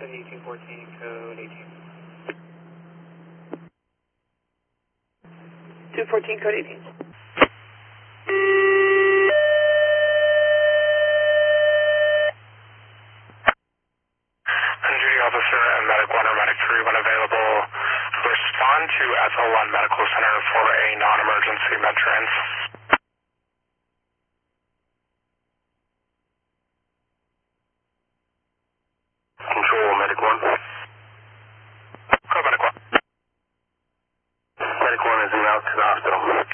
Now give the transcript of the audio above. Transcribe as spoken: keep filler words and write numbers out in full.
seventy-two fourteen, code eighteen. two fourteen, code eighteen. Duty officer and medic one or medic three when available, respond to S L one Medical Center for a non-emergency med trans. Control medic one. Go medic one. Medic one is in out to the hospital.